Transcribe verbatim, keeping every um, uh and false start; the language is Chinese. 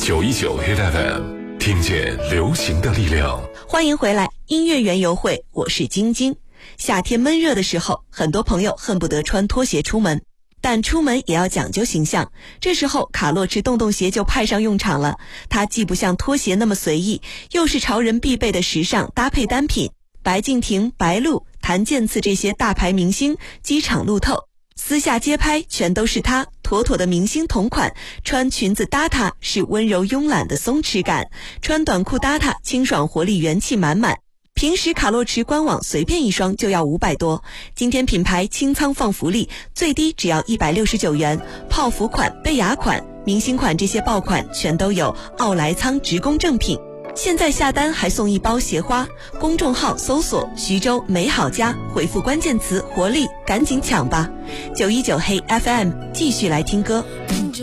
九一九 Hit F M， 听见流行的力量。 欢迎回来，音乐园游会，我是晶晶。夏天闷热的时候，很多朋友恨不得穿拖鞋出门，但出门也要讲究形象。这时候卡洛驰洞洞鞋就派上用场了，它既不像拖鞋那么随意，又是潮人必备的时尚搭配单品。白敬亭、白鹿、谭健次这些大牌明星机场路透，私下街拍全都是他，妥妥的明星同款。穿裙子搭它是温柔慵懒的松弛感，穿短裤搭它清爽活力元气满满。平时卡洛驰官网随便一双就要五百多，今天品牌清仓放福利，最低只要一百六十九元，泡芙款、贝雅款、明星款这些爆款全都有奥莱仓直供正品。现在下单还送一包鞋花，公众号搜索徐州美好家，回复关键词活力，赶紧抢吧。九一九黑 F M 继续来听歌。